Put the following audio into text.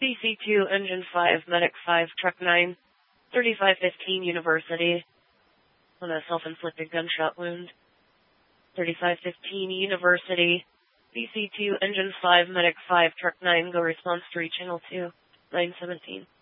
BC2 Engine 5 Medic 5 Truck 9 3515 University on a self-inflicted gunshot wound. 3515 University BC2 Engine 5 Medic 5 Truck 9 go response to Channel 2 917.